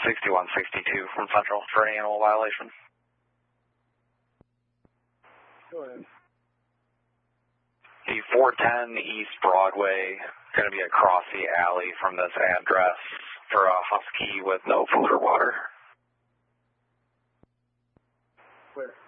6162 from Central for an animal violation. Go ahead. The 410 East Broadway, going to be across the alley from this address for a husky with no food or water. Where?